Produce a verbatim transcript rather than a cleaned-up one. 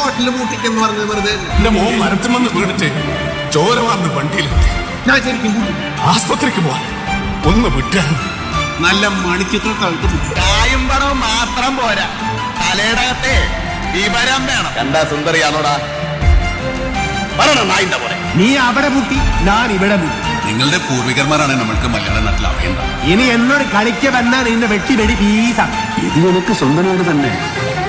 ഹോട്ടലിൽ പൂട്ടിക്കെന്ന് പറഞ്ഞത് വെറുതെ. എന്റെ മോൻ മരത്തുമെന്ന് വീണിട്ട് ചോര വാർന്ന് വണ്ടിയിലെത്തി. ഞാൻ ശരിക്കും പൂട്ടി. ആസ്പത്രിക്ക് പോവാൻ ഒന്ന് വിട്ടാ നല്ല മണിച്ചിത്രത്തായിട്ട് കായും പണവും മാത്രം പോരാ, തലയിടകത്തെ വിവരം വേണം. എന്താ സുന്ദരിയാണോടാ പറയണം നായിന്റെ പോലെ. നീ അവിടെ പൂട്ടി, ഞാൻ ഇവിടെ പൂട്ടി. നിങ്ങളുടെ പൂർവികന്മാരാണ് നമ്മൾക്ക് മലയാള നാട്ടിൽ അറിയേണ്ടത്. ഇനി എന്നോട് കളിക്ക വന്നാൽ നിന്റെ വെട്ടി വെടി പീസാണ്. ഇത് നിനക്ക് സ്വന്തം വീട് തന്നെ.